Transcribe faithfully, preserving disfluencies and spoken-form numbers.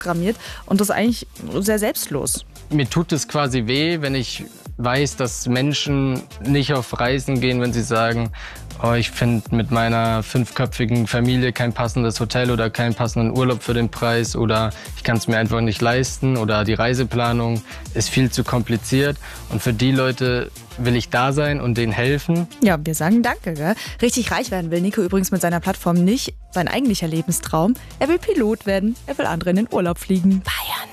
vorprogrammiert und das ist eigentlich sehr selbstlos. Mir tut es quasi weh, wenn ich weiß, dass Menschen nicht auf Reisen gehen, wenn sie sagen, oh, ich finde mit meiner fünfköpfigen Familie kein passendes Hotel oder keinen passenden Urlaub für den Preis oder ich kann es mir einfach nicht leisten oder die Reiseplanung ist viel zu kompliziert. Und für die Leute will ich da sein und denen helfen. Ja, wir sagen danke. Gell? Richtig reich werden will Nico übrigens mit seiner Plattform nicht. Sein eigentlicher Lebenstraum, er will Pilot werden, er will andere in den Urlaub fliegen. Bayern.